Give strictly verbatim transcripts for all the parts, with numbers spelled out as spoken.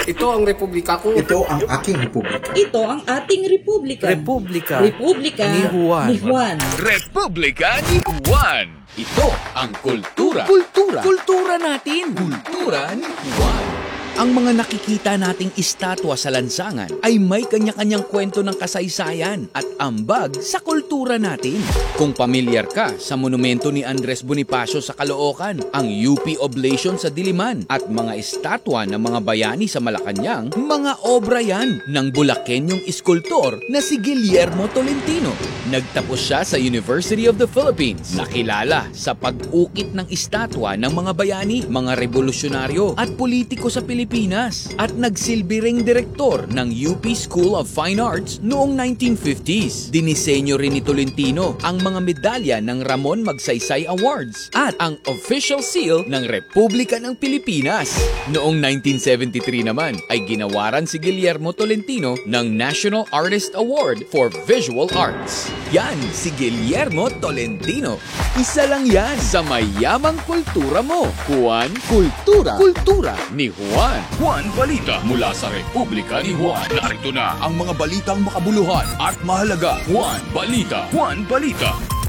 Ito ang republika ko. Ito ang aking republika. Ito ang ating republika. Republika, Republika ni Juan. Ni Juan. Republika ni Juan. Ito ang kultura. Kultura. Kultura natin. Kultura ni Juan. Ang mga nakikita nating estatwa sa lansangan ay may kanya-kanyang kwento ng kasaysayan at ambag sa kultura natin. Kung pamilyar ka sa monumento ni Andres Bonifacio sa Caloocan, ang U P Oblation sa Diliman at mga estatwa ng mga bayani sa Malacanang, mga obra yan ng Bulakenyong iskultor na si Guillermo Tolentino. Nagtapos siya sa University of the Philippines. Nakilala sa pag-ukit ng estatwa ng mga bayani, mga revolusyonaryo at politiko sa Pilipinas. Pilipinas at nagsilbi ring direktor ng U P School of Fine Arts noong nineteen fifties. Dinisenyo rin ni Tolentino ang mga medalya ng Ramon Magsaysay Awards at ang official seal ng Republika ng Pilipinas. Noong nineteen seventy-three naman ay ginawaran si Guillermo Tolentino ng National Artist Award for Visual Arts. Yan si Guillermo Tolentino. Isa lang yan sa mayamang kultura mo. Juan Kultura. Kultura ni Juan. Juan Balita mula sa Republika ni Juan. Narito na ang mga balitang makabuluhan at mahalaga. Juan Balita. Juan Balita.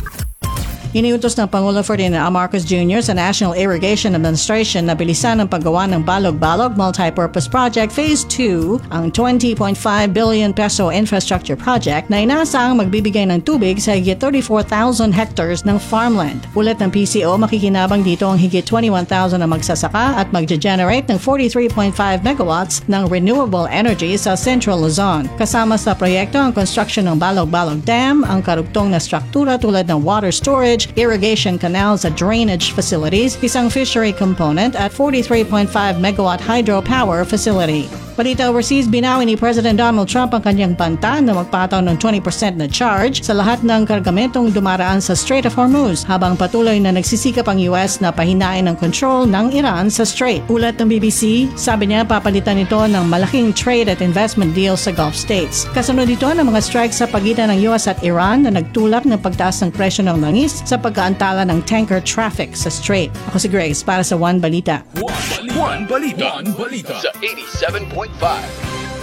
Iniutos ng Pangulo Ferdinand Marcos Junior sa National Irrigation Administration na bilisan ang paggawa ng Balog-Balog Multipurpose Project Phase two, ang twenty point five billion peso infrastructure project na inaasahang magbibigay ng tubig sa higit thirty-four thousand hectares ng farmland. Ulat ng P C O, makikinabang dito ang higit twenty-one thousand na magsasaka at magge-generate ng forty-three point five megawatts ng renewable energy sa Central Luzon. Kasama sa proyekto ang construction ng Balog-Balog Dam, ang karugtong na struktura tulad ng water storage, irrigation canals at drainage facilities, isang fishery component at forty-three point five megawatt hydropower facility. Balita overseas, binawi ni President Donald Trump ang kanyang banta na magpataw ng twenty percent na charge sa lahat ng kargamentong dumaraan sa Strait of Hormuz, habang patuloy na nagsisikap ang U S na pahinain ang control ng Iran sa Strait. Ulat ng B B C, sabi niya papalitan ito ng malaking trade at investment deal sa Gulf States. Kasunod ito ng mga strikes sa pagitan ng U S at Iran na nagtulak ng pagtaas ng presyo ng langis sa pagkaantala ng tanker traffic sa Strait. Ako si Grace para sa One Balita. Juan Balita. Juan Balita. Juan Balita. Sa eighty-seven point five.